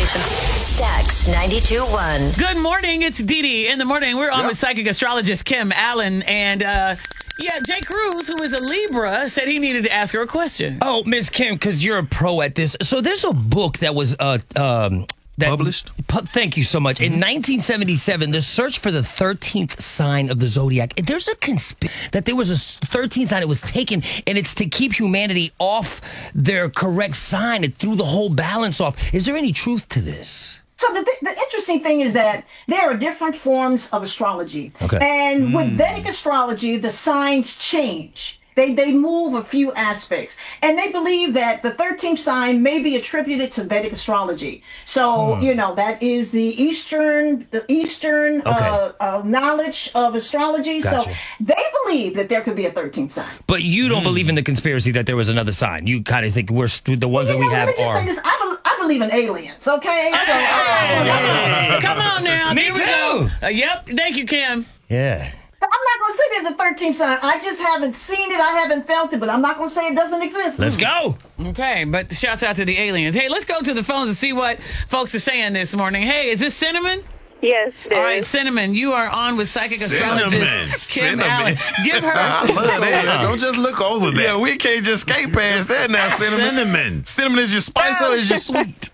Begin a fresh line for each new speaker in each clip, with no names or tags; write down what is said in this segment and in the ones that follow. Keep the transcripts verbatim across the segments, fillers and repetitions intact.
station. Stax ninety-two point one.
Good morning. It's Dee Dee in the morning. We're on
Yep.
with psychic astrologist Kim Allen. And, uh, yeah, Jay Cruz, who is a Libra, said he needed to ask her a question.
Oh, Miss Kim, because you're a pro at this. So there's a book that was uh, um, that,
Published?
Pu- thank you so much. In nineteen seventy-seven, the search for the thirteenth sign of the zodiac. There's a conspiracy that there was a thirteenth sign that was taken, and it's to keep humanity off their correct sign. It threw the whole balance off. Is there any truth to this?
So the, th- the interesting thing is that there are different forms of astrology.
Okay.
And with Vedic astrology, the signs change. They they move a few aspects. And they believe that the thirteenth sign may be attributed to Vedic astrology. So, you know, that is the Eastern the Eastern
Okay.
uh, uh, knowledge of astrology.
Gotcha.
So they believe that there could be a thirteenth sign.
But you don't believe in the conspiracy that there was another sign. You kind of think we're st- the ones
You
that
know,
we have
let me just
are.
say this. I, bel I believe in aliens, okay? So,
Hey, come on now.
Me
Here we
too.
go. Uh, yep. Thank you, Kim.
Yeah.
I'm not going to say there's a thirteenth sign. I just haven't seen it. I haven't felt it, but I'm not going to say it doesn't exist.
Let's go.
Okay, but shouts out to the aliens. Hey, let's go to the phones and see what folks are saying this morning. Hey, is this Cinnamon?
Yes, it
All right,
is.
Cinnamon, you are on with psychic
Cinnamon.
astrologist Kim
Cinnamon.
Allen. Give her.
I love that. Don't just look over that.
Yeah, we can't just skate past that now, Cinnamon.
Cinnamon.
Cinnamon is your spice or is your sweet?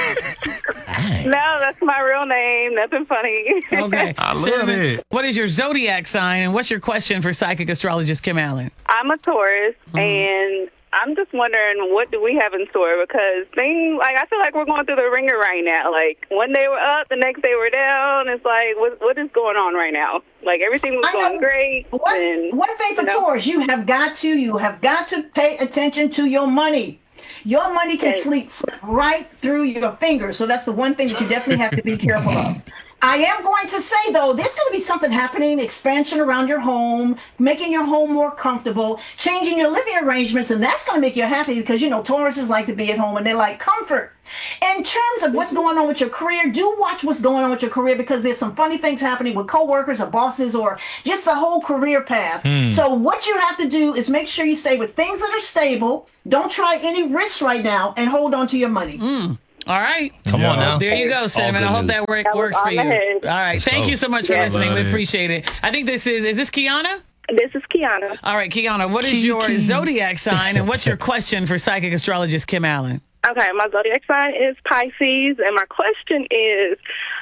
No, that's my real name. Nothing funny.
Okay.
I love
Cinnamon,
it.
what is your zodiac sign and what's your question for psychic astrologist Kim Allen?
I'm a Taurus, and I'm just wondering, what do we have in store? Because things, like, I feel like we're going through the ringer right now. Like, one day we're up, the next day we're down. It's like, what, what is going on right now? Like, everything was
I know.
going great.
One,
and,
one thing for
you know.
Taurus, you have got to, you have got to pay attention to your money. Your money can
Okay.
sleep slip right through your fingers. So that's the one thing that you definitely have to be careful of. I am going to say, though, there's going to be something happening, expansion around your home, making your home more comfortable, changing your living arrangements, and that's going to make you happy because, you know, Tauruses like to be at home and they like comfort. In terms of what's going on with your career, do watch what's going on with your career because there's some funny things happening with coworkers or bosses or just the whole career path. So what you have to do is make sure you stay with things that are stable. Don't try any risks right now and hold on to your money.
All right.
Come on now.
There you go, Cinnamon. I
good
hope
news.
that work,
That was
works for
on
you.
the head.
All right. Thank
go.
you so much for
Yeah.
listening. We
Love it.
appreciate it. I think this is, is this Kiana?
This is Kiana.
All right, Kiana, what is your zodiac sign and what's your question for psychic astrologist Kim Allen?
Okay, my zodiac sign is Pisces, and my question is,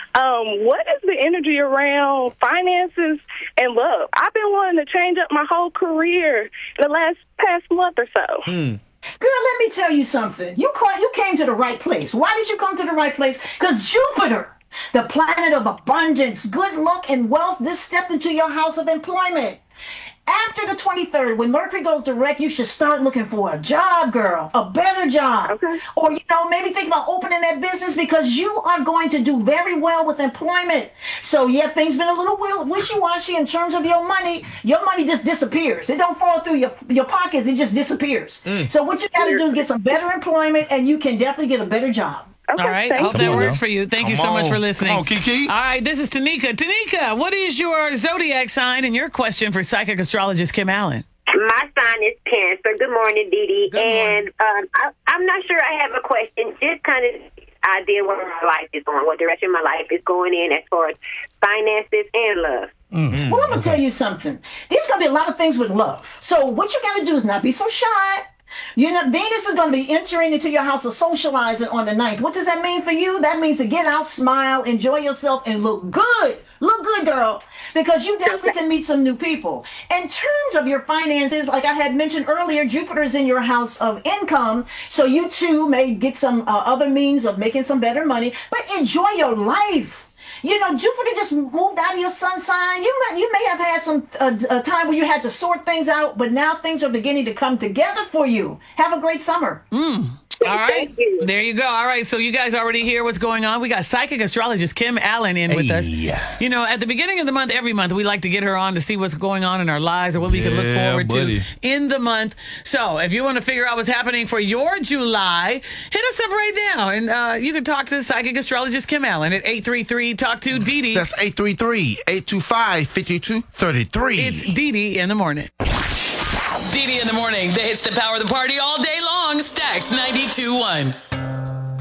um, what is the energy around finances and love? I've been wanting to change up my whole career the last past month or so.
Girl, let me tell you something. You caught, you came to the right place. Why did you come to the right place? Because Jupiter, the planet of abundance, good luck, and wealth, this stepped into your house of employment. After the twenty-third, when Mercury goes direct, you should start looking for a job, girl, a better job.
Okay.
Or, you know, maybe think about opening that business because you are going to do very well with employment. So, yeah, things been a little wi- wishy-washy in terms of your money. Your money just disappears. It don't fall through your, your pockets. It just disappears. So what you got to do is get some better employment and you can definitely get a better job.
Okay,
All right.
thank
Hope
you.
that
on
works
now.
for you. Thank you
Come
so much
on.
for listening.
Come on, Kiki.
All right. This is Tanika. Tanika, what is your zodiac sign and your question for psychic astrologist Kim Allen?
My sign is Cancer. Good morning, Dee Dee.
Good morning.
And um, I, I'm not sure I have a question. Just kind of idea where my life is going, what direction my life is going in as far as finances and love.
Well, I'm going to tell you something. There's going to be a lot of things with love. So what you got to do is not be so shy. You know, Venus is going to be entering into your house of socializing on the ninth. What does that mean for you? That means to get out, smile, enjoy yourself, and look good. Look good, girl, because you definitely can meet some new people. In terms of your finances, like I had mentioned earlier, Jupiter is in your house of income, so you too may get some uh, other means of making some better money, but enjoy your life. You know, Jupiter just moved out of your sun sign. You may, you may have had some uh, a time where you had to sort things out, but now things are beginning to come together for you. Have a great summer.
All right.
Thank you.
There you go. All right. So you guys already hear what's going on. We got psychic astrologist Kim Allen in with us.
Hey.
You know, at the beginning of the month, every month, we like to get her on to see what's going on in our lives or what we can look
Yeah,
forward
buddy.
to in the month. So if you want to figure out what's happening for your July, hit us up right now. And uh, you can talk to psychic astrologist Kim Allen at eight three three talk to Dee Dee.
That's eight three three, eight two five, five two three three.
It's Dee Dee in the morning. Dee Dee in the morning. They hits the power of the party all day long. Stax ninety-two point one.